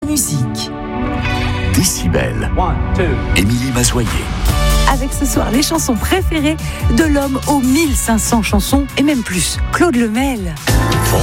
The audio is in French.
musique. Décibel. 1, 2. Émilie Mazoyer. Avec ce soir les chansons préférées de l'homme aux 1500 chansons et même plus, Claude Lemel.